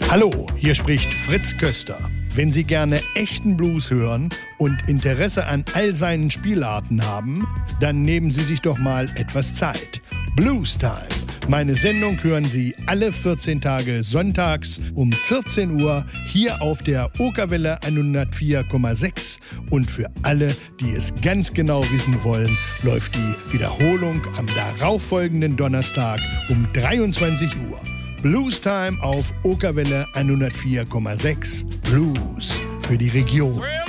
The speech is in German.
Hallo, hier spricht Fritz Köster. Wenn Sie gerne echten Blues hören und Interesse an all seinen Spielarten haben, dann nehmen Sie sich doch mal etwas Zeit. Blues Time. Meine Sendung hören Sie alle 14 Tage sonntags um 14 Uhr hier auf der Okerwelle 104,6. Und für alle, die es ganz genau wissen wollen, läuft die Wiederholung am darauffolgenden Donnerstag um 23 Uhr. Blues Time auf Okerwelle 104,6. Blues für die Region.